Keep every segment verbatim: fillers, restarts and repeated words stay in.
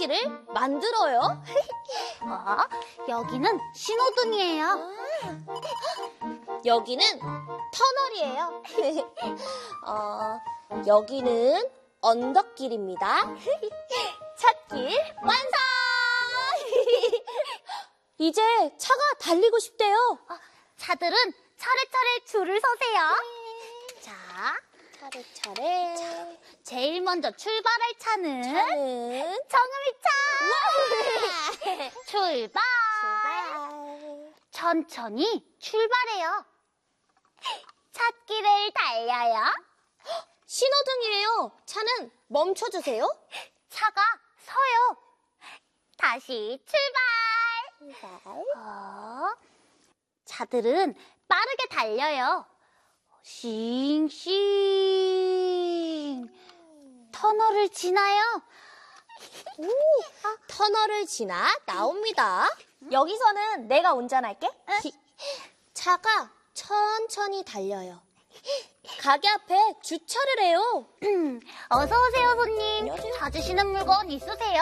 언덕길을 만들어요. 어, 여기는 신호등이에요. 여기는 터널이에요. 어, 여기는 언덕길입니다. 찾길 완성! 이제 차가 달리고 싶대요. 어, 차들은 차례차례 줄을 서세요. 자, 차례차례. 자, 제일 먼저 출발할 차는, 차는 정음이 차. 출발. 출발. 천천히 출발해요. 찾길을 달려요. 신호등이에요. 차는 멈춰주세요. 차가 서요. 다시 출발. 출발. 어, 차들은 빠르게 달려요. 싱싱. 터널을 지나요. 오, 터널을 지나 나옵니다. 여기서는 내가 운전할게. 차가 천천히 달려요. 가게 앞에 주차를 해요. 어서 오세요, 손님. 찾으시는 물건 있으세요?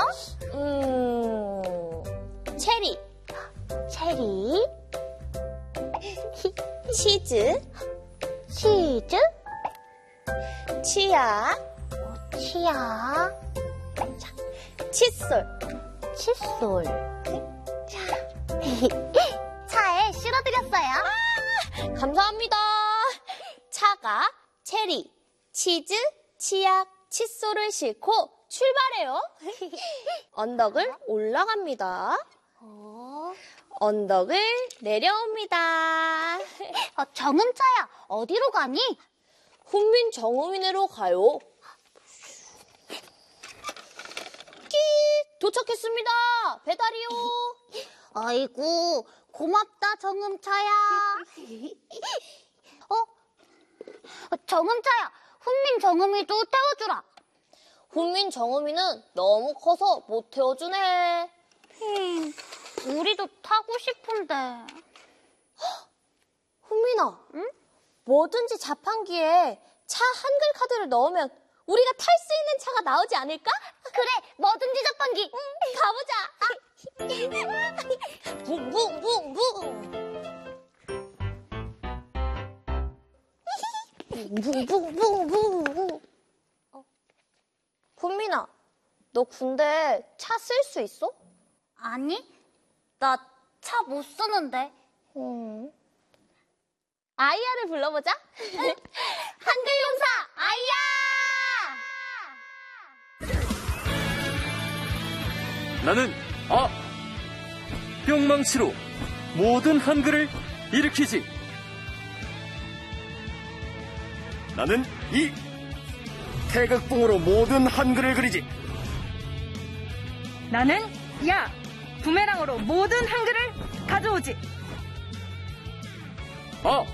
음, 체리, 체리, 치즈, 치즈, 치약, 치약, 칫솔. 칫솔. 자, 차에 실어드렸어요. 감사합니다. 차가 체리, 치즈, 치약, 칫솔을 싣고 출발해요. 언덕을 올라갑니다. 어, 언덕을 내려옵니다. 어, 정음차야, 어디로 가니? 훈민 정음인으로 가요. 끼 도착했습니다. 배달이요. 아이고, 고맙다, 정음차야. 어? 정음차야, 훈민 정음이도 태워주라. 훈민 정음이는 너무 커서 못 태워주네. 음, 우리도 타고 싶은데. 훈민아, 응? 뭐든지 자판기에 차 한글 카드를 넣으면 우리가 탈 수 있는 차가 나오지 않을까? 그래, 뭐든지 자판기. 가보자. 붕붕붕붕. 붕붕붕붕. 어. 훈민아, 너 근데 차 쓸 수 있어? 아니, 나 차 못 쓰는데. 음. 아이야를 불러보자. 한글용사 아이야! 나는 아 뿅망치로 모든 한글을 일으키지. 나는 이 태극봉으로 모든 한글을 그리지. 나는 야 부메랑으로 모든 한글을 가져오지. 아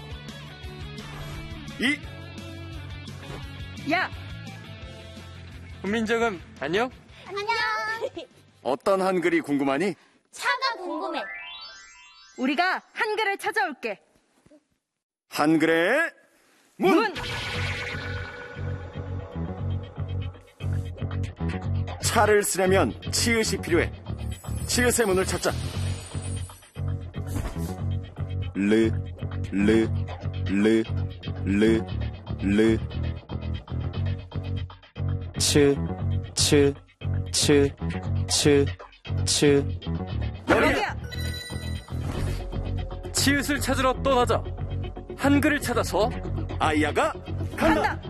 이 야 훈민정음 안녕. 안녕. 어떤 한글이 궁금하니? 차가 궁금해. 우리가 한글을 찾아올게. 한글의 문! 문! 차를 쓰려면 치읓이 필요해. 치읓의 문을 찾자. 르, 르, 르, 르, 르. 츠, 츠, 츠, 츠, 츠. 여기야. 치읓을 찾으러 떠나자. 한글을 찾아서 아이야가 간다. 간다.